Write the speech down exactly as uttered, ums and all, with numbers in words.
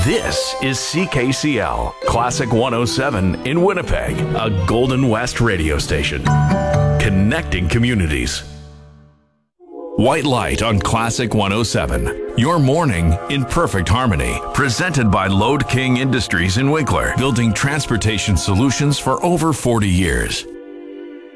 This is C K C L, Classic one oh seven in Winnipeg, a Golden West radio station. Connecting communities. White Light on Classic one oh seven. Your morning in perfect harmony. Presented by Load King Industries in Winkler. Building transportation solutions for over forty years.